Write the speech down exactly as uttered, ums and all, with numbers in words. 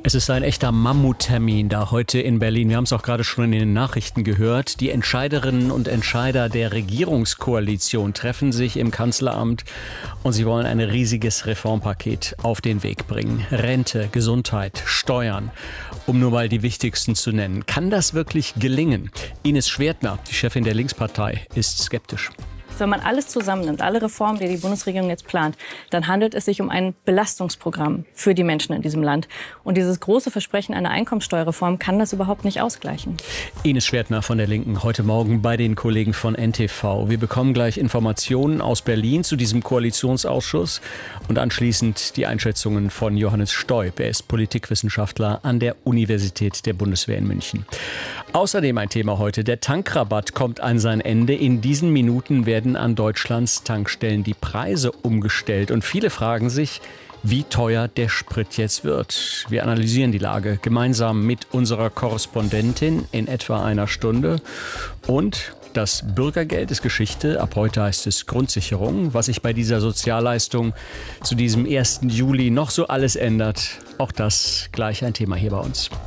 Es ist ein echter Mammuttermin da heute in Berlin. Wir haben es auch gerade schon in den Nachrichten gehört. Die Entscheiderinnen und Entscheider der Regierungskoalition treffen sich im Kanzleramt und sie wollen ein riesiges Reformpaket auf den Weg bringen. Rente, Gesundheit, Steuern, um nur mal die wichtigsten zu nennen. Kann das wirklich gelingen? Ines Schwertner, die Chefin der Linkspartei, ist skeptisch. Wenn man alles zusammennimmt, alle Reformen, die die Bundesregierung jetzt plant, dann handelt es sich um ein Belastungsprogramm für die Menschen in diesem Land. Und dieses große Versprechen einer Einkommensteuerreform kann das überhaupt nicht ausgleichen. Ines Schwertner von der Linken, heute Morgen bei den Kollegen von N T V. Wir bekommen gleich Informationen aus Berlin zu diesem Koalitionsausschuss und anschließend die Einschätzungen von Johannes Stoib. Er ist Politikwissenschaftler an der Universität der Bundeswehr in München. Außerdem ein Thema heute. Der Tankrabatt kommt an sein Ende. In diesen Minuten werden an Deutschlands Tankstellen die Preise umgestellt. Und viele fragen sich, wie teuer der Sprit jetzt wird. Wir analysieren die Lage gemeinsam mit unserer Korrespondentin in etwa einer Stunde. Und das Bürgergeld ist Geschichte. Ab heute heißt es Grundsicherung. Was sich bei dieser Sozialleistung zu diesem ersten Juli noch so alles ändert, auch das gleich ein Thema hier bei uns.